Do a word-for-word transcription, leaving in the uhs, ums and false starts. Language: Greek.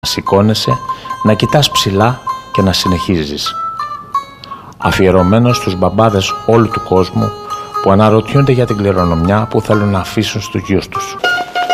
Να σηκώνεσαι, να κοιτάς ψηλά και να συνεχίζεις. Αφιερωμένο στους μπαμπάδες όλου του κόσμου που αναρωτιούνται για την κληρονομιά που θέλουν να αφήσουν στους γιους τους.